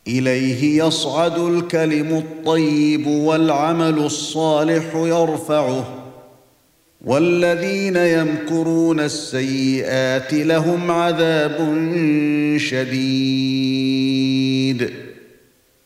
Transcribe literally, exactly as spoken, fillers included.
إليه يصعد الكلم الطيب والعمل الصالح يرفعه والذين يمكرون السيئات لهم عذاب شديد